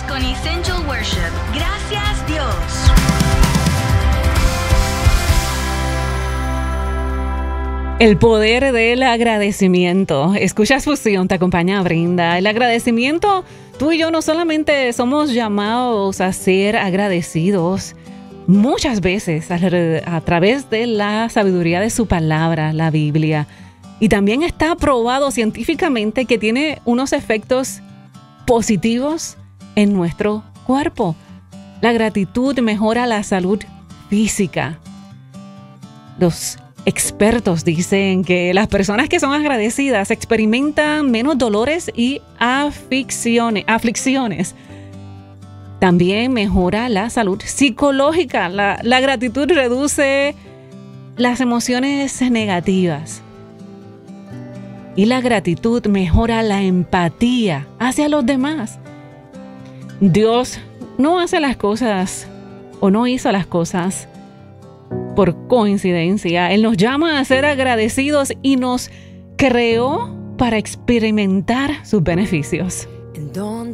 con Essential Worship. Gracias, Dios. El poder del agradecimiento. Escuchas Fusión, te acompaña Brenda. El agradecimiento, tú y yo no solamente somos llamados a ser agradecidos, muchas veces a través de la sabiduría de su palabra, la Biblia. Y también está probado científicamente que tiene unos efectos positivos en nuestro cuerpo. La gratitud mejora la salud física. Los expertos dicen que las personas que son agradecidas experimentan menos dolores y aflicciones. También mejora la salud psicológica. La gratitud reduce las emociones negativas. Y la gratitud mejora la empatía hacia los demás. Dios no hace las cosas o no hizo las cosas por coincidencia. Él nos llama a ser agradecidos y nos creó para experimentar sus beneficios.